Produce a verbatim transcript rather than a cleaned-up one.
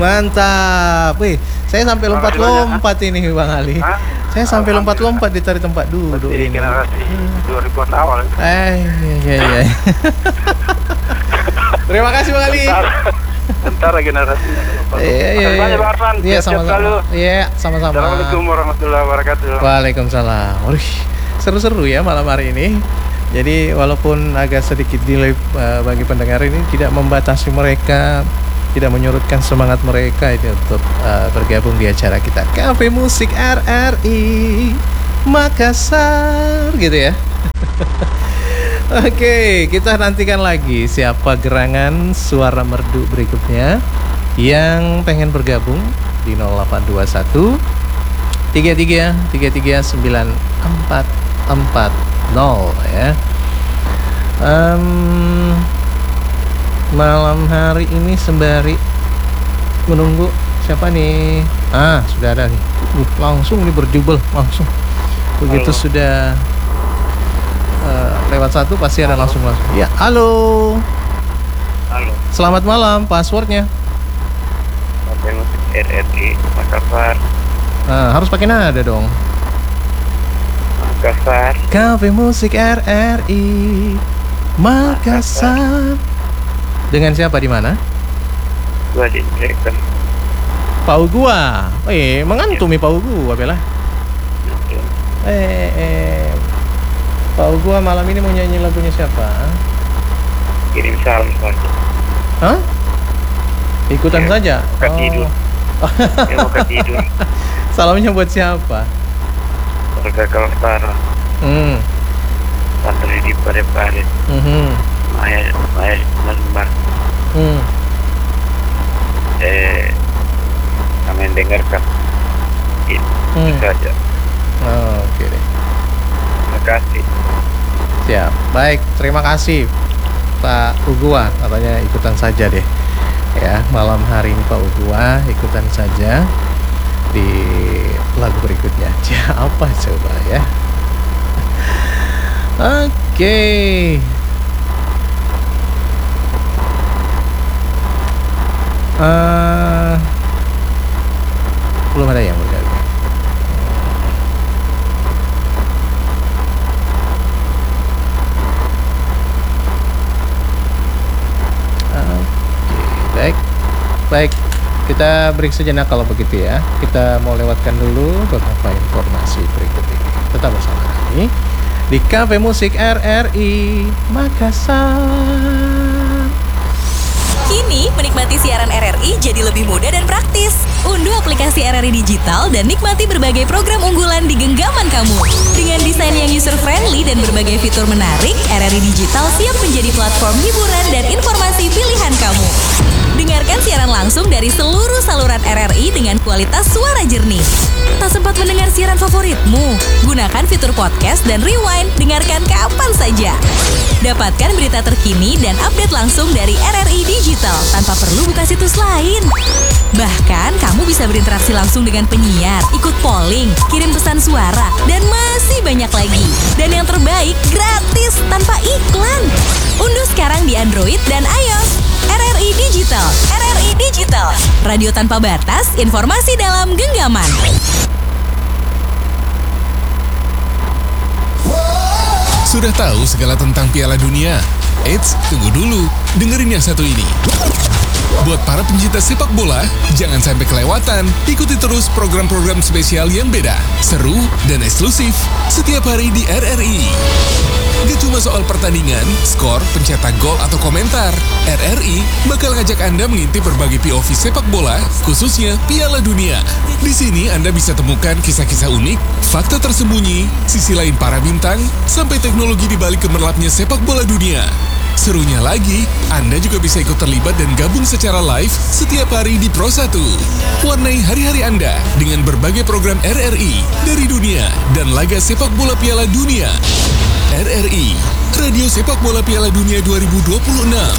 Mantap. Wih, saya sampai lompat-lompat ini Bang Ali. Hah? Saya sampai lompat-lompat di cari tempat duduk ini. Generasi dua ribuan awal. Eh, iya iya. Terima kasih Bang Ali. Bentar generasi. Iya iya. Iya sama-sama. Iya sama-sama. Assalamualaikum warahmatullahi wabarakatuh. Waalaikumsalam. Wih, seru-seru ya malam hari ini. Jadi walaupun agak sedikit delay uh, bagi pendengar ini tidak membatasi mereka, tidak menyurutkan semangat mereka itu untuk uh, bergabung di acara kita Cafe Musik R R I Makassar gitu ya. Oke, kita nantikan lagi siapa gerangan suara merdu berikutnya yang pengen bergabung di nol delapan dua satu tiga tiga tiga tiga sembilan empat empat nol ya. Um, malam hari ini sembari menunggu siapa nih? Ah, sudah ada nih. Uh, langsung nih berjubel langsung. Begitu halo. Sudah uh, lewat satu pasti ada langsung langsung. Ya, halo. Halo. Selamat malam. Passwordnya? Cafe Musik R R I Makassar. Nah, harus pakai nada dong. Makassar. Cafe Musik R R I Makassar. Dengan siapa di mana? Gua di Dragon. Pau gua. Eh, mengantumi ya. Pau gua bela. Ya. Eh, eh. Pau gua malam ini mau nyanyi lagunya siapa? Kirim salam saja. Hah? Ikutan ya, saja. Buka oh. tidur. Ya, buka tidur. Salamnya buat siapa? Warga Kaltara. Hmm. Santri di Pare-Pare. Hmm. Maya, Maya Lembah. Hmm. Eh, kami dengarkan. Itu hmm. saja. Oh, oke deh. Terima kasih. Siap. Baik, terima kasih Pak Ugua. Katanya ikutan saja deh. Ya, malam hari ini Pak Ugua ikutan saja di lagu berikutnya. Ya, apa coba ya? Oke. Okay. Uh, belum ada yang bergabung. Oke, baik, baik. Kita break sejenak kalau begitu ya. Kita mau lewatkan dulu beberapa informasi berikut ini. Tetap bersama kami di Cafe Musik R R I Makassar. Kini, menikmati siaran R R I jadi lebih mudah dan praktis. Unduh aplikasi R R I Digital dan nikmati berbagai program unggulan di genggaman kamu. Dengan desain yang user-friendly dan berbagai fitur menarik, R R I Digital siap menjadi platform hiburan dan informasi pilihan kamu. Dengarkan siaran langsung dari seluruh saluran R R I dengan kualitas suara jernih. Tak sempat mendengar siaran favoritmu? Gunakan fitur podcast dan rewind, dengarkan kapan saja. Dapatkan berita terkini dan update langsung dari R R I Digital tanpa perlu buka situs lain. Bahkan kamu bisa berinteraksi langsung dengan penyiar, ikut polling, kirim pesan suara, dan masih banyak lagi. Dan yang terbaik, gratis tanpa iklan. Unduh sekarang di Android dan iOS. R R I Digital, R R I Digital, radio tanpa batas, informasi dalam genggaman. Sudah tahu segala tentang Piala Dunia? Eits, tunggu dulu, dengerin yang satu ini. Buat para pencinta sepak bola, jangan sampai kelewatan. Ikuti terus program-program spesial yang beda, seru, dan eksklusif setiap hari di R R I. Gak cuma soal pertandingan, skor, pencetak gol, atau komentar. R R I bakal ngajak Anda mengintip berbagai P O V sepak bola, khususnya Piala Dunia. Di sini Anda bisa temukan kisah-kisah unik, fakta tersembunyi, sisi lain para bintang, sampai teknologi di balik gemerlapnya sepak bola dunia. Serunya lagi, Anda juga bisa ikut terlibat dan gabung secara live setiap hari di Pro satu. Warnai hari-hari Anda dengan berbagai program R R I dari dunia dan laga sepak bola Piala Dunia. R R I, Radio Sepak Bola Piala Dunia dua ribu dua puluh enam.